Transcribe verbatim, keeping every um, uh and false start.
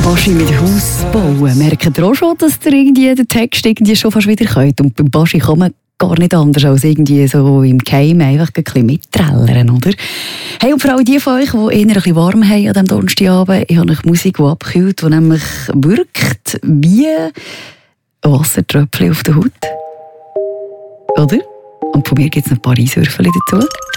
Baschi mit Haus bauen. Merkt ihr auch schon, dass ihr irgendwie den Text irgendwie schon fast wieder könnt? Und beim Baschi kann man gar nicht anders als irgendwie so im Keim einfach ein bisschen mitträllern, oder? Hey, und vor allem die von euch, die eher ein bisschen warm haben an diesem Donnerstagabend, ich habe eine Musik, die abkühlt, die nämlich wirkt wie Wassertröpfchen auf der Haut. Oder? Und von mir gibt es noch ein paar Eiswürfel dazu.